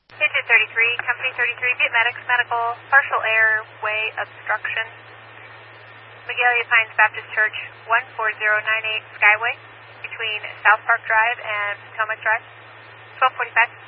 Digit 33, Company 33, Get Medics, Medical, partial airway obstruction. Magalia Pines Baptist Church, 14098 Skyway, between South Park Drive and Potomac Drive, 1245.